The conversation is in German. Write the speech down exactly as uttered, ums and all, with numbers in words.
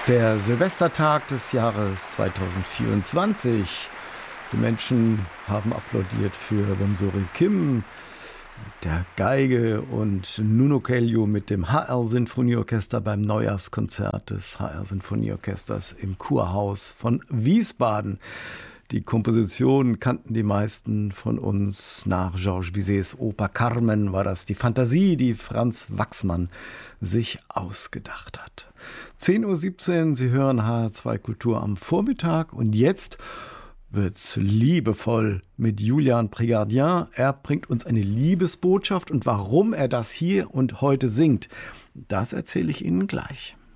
Der Silvestertag des Jahres zweitausendvierundzwanzig. Die Menschen haben applaudiert für Bonsore Kim mit der Geige und Nuno Celio mit dem H R-Sinfonieorchester beim Neujahrskonzert des H R-Sinfonieorchesters im Kurhaus von Wiesbaden. Die Komposition kannten die meisten von uns. Nach Georges Bizets Oper Carmen war das die Fantasie, die Franz Waxman sich ausgedacht hat. zehn Uhr siebzehn, Sie hören H R zwei Kultur am Vormittag und jetzt wird's liebevoll mit Julian Prégardien. Er bringt uns eine Liebesbotschaft und warum er das hier und heute singt, das erzähle ich Ihnen gleich.